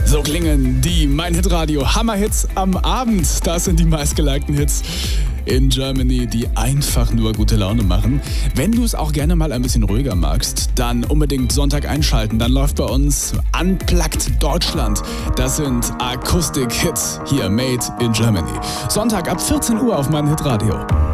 So klingen die Mein Hit Radio Hammerhits am Abend. Das sind die meistgelikten Hits in Germany, die einfach nur gute Laune machen. Wenn du es auch gerne mal ein bisschen ruhiger magst, dann unbedingt Sonntag einschalten. Dann läuft bei uns Unplugged Deutschland. Das sind Akustik-Hits hier, made in Germany. Sonntag ab 14 Uhr auf Mein Hit Radio.